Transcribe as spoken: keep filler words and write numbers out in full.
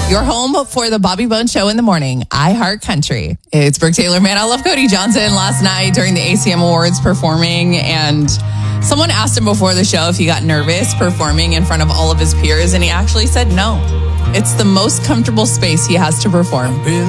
Your home for the Bobby Bones Show in the morning, iHeart Country. It's Brooke Taylor. Man, I love Cody Johnson last night during the A C M Awards performing, and someone asked him before the show if he got nervous performing in front of all of his peers, and he actually said no. It's the most comfortable space he has to perform.